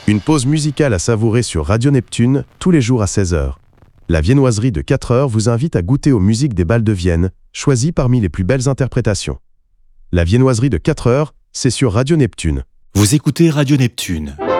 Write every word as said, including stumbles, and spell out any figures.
Une pause musicale à savourer sur Radio Neptune, tous les jours à seize heures. La viennoiserie de quatre heures vous invite à goûter aux musiques des bals de Vienne, choisies parmi les plus belles interprétations. La viennoiserie de quatre heures, c'est sur Radio Neptune. Vous écoutez Radio Neptune.